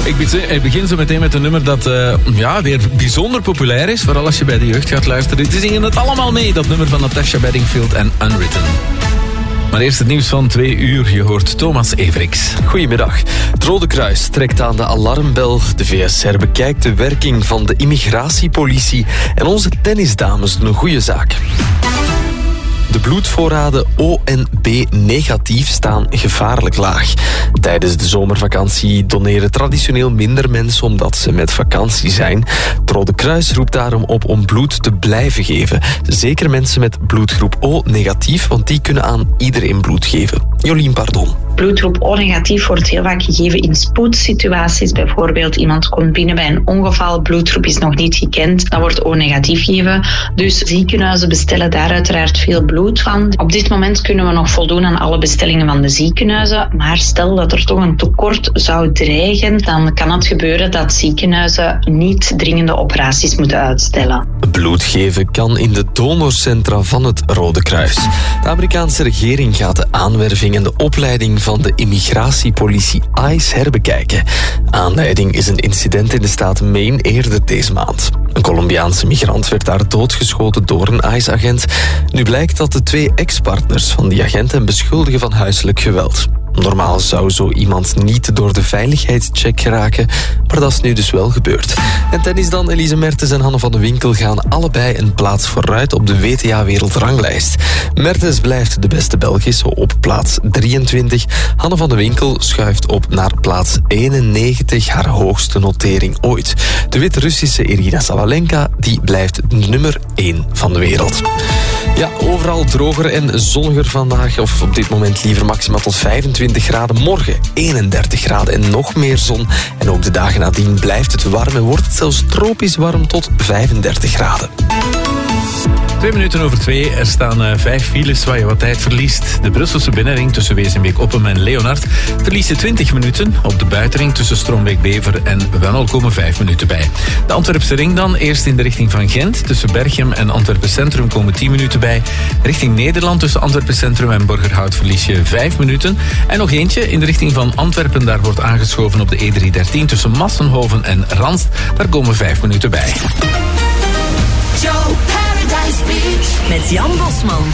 Ik begin zo meteen met een nummer dat weer bijzonder populair is. Vooral als je bij de jeugd gaat luisteren. Die zingen het allemaal mee, dat nummer van Natasha Bedingfield en Unwritten. Maar eerst het nieuws van 2 uur. Je hoort Thomas Everiks. Goedemiddag. Het Rode Kruis trekt aan de alarmbel. De VS herbekijkt de werking van de immigratiepolitie. En onze tennisdames doen een goede zaak. De bloedvoorraden O en B negatief staan gevaarlijk laag. Tijdens de zomervakantie doneren traditioneel minder mensen omdat ze met vakantie zijn. Het Rode Kruis roept daarom op om bloed te blijven geven. Zeker mensen met bloedgroep O negatief, want die kunnen aan iedereen bloed geven. Jolien, pardon. Bloedgroep O negatief wordt heel vaak gegeven in spoedsituaties. Bijvoorbeeld iemand komt binnen bij een ongeval, bloedgroep is nog niet gekend, dan wordt O negatief gegeven. Dus ziekenhuizen bestellen daar uiteraard veel bloed van. Op dit moment kunnen we nog voldoen aan alle bestellingen van de ziekenhuizen, maar stel dat er toch een tekort zou dreigen, dan kan het gebeuren dat ziekenhuizen niet dringende operaties moeten uitstellen. Bloed geven kan in de donorcentra van het Rode Kruis. De Amerikaanse regering gaat de aanwerving en de opleiding van de immigratiepolitie ICE herbekijken. Aanleiding is een incident in de staat Maine eerder deze maand. Een Colombiaanse migrant werd daar doodgeschoten door een ICE-agent. Nu blijkt dat de 2 ex-partners van die agent hem beschuldigen van huiselijk geweld. Normaal zou zo iemand niet door de veiligheidscheck geraken, maar dat is nu dus wel gebeurd. En tennis dan, Elise Mertens en Hanne van de Winkel gaan allebei een plaats vooruit op de WTA-wereldranglijst. Mertens blijft de beste Belgische op plaats 23. Hanne van de Winkel schuift op naar plaats 91, haar hoogste notering ooit. De Wit-Russische Irina Sabalenka die blijft nummer 1 van de wereld. Ja, overal droger en zonniger vandaag, of op dit moment liever maximaal tot 25 graden. Morgen 31 graden en nog meer zon. En ook de dagen nadien blijft het warm en wordt het zelfs tropisch warm tot 35 graden. 2 minuten over 2. Er staan 5 files waar je wat tijd verliest. De Brusselse binnenring tussen Wezenbeek-Oppem en Leonard verlies je 20 minuten. Op de buitenring tussen Strombeek-Bever en Wennel komen 5 minuten bij. De Antwerpse ring dan, eerst in de richting van Gent. Tussen Berchem en Antwerpen Centrum komen 10 minuten bij. Richting Nederland tussen Antwerpen Centrum en Borgerhout verlies je 5 minuten. En nog eentje in de richting van Antwerpen. Daar wordt aangeschoven op de E313 tussen Massenhoven en Ranst. Daar komen 5 minuten bij. Met Jan Bosman.